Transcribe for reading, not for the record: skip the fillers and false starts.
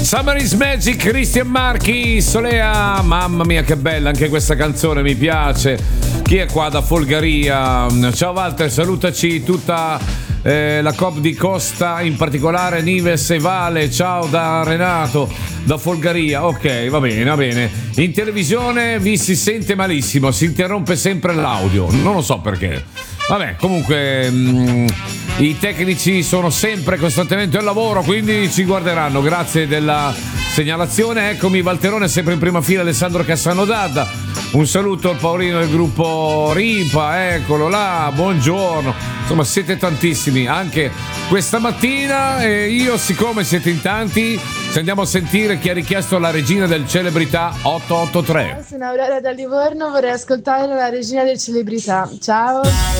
Summer is Magic, Christian Marchi, Solea, mamma mia che bella anche questa canzone, mi piace. Chi è qua da Folgaria? Ciao Walter, salutaci tutta la COP di Costa, in particolare Nives e Vale. Ciao da Renato da Folgaria. Ok, va bene, va bene. In televisione vi si sente malissimo, si interrompe sempre l'audio, non lo so perché. Vabbè, comunque i tecnici sono sempre costantemente al lavoro, quindi ci guarderanno. Grazie della segnalazione. Eccomi, Valterone sempre in prima fila, Alessandro Cassano Dadda. Un saluto al Paolino del gruppo Rimpa, eccolo là, buongiorno. Insomma, siete tantissimi anche questa mattina e io, siccome siete in tanti, ci andiamo a sentire chi ha richiesto la regina del Celebrità 883. Sono Aurora da Livorno, vorrei ascoltare la regina del Celebrità. Ciao.